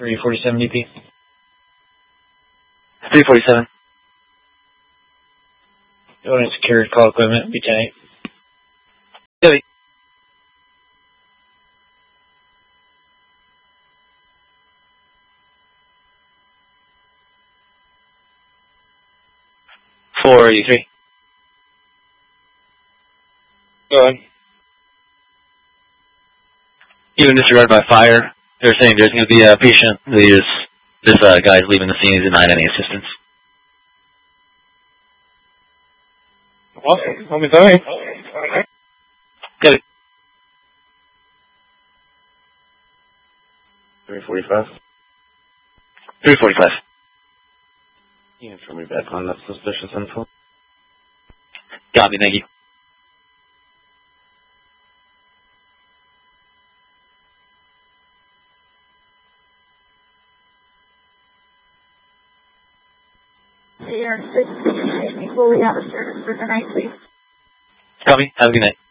347 DP. 347. Building secured, call equipment, B-10-8. Copy. .483. Go ahead. Even disregarded by fire, they're saying there's going to be a patient. This guy's leaving the scene. He's denying any assistance. Awesome. I'll be fine. Copy. 345. 345. You can throw me back on that suspicious info. Copy, thank you. CR6 fully out of service for the night, please. Copy. Have a good night.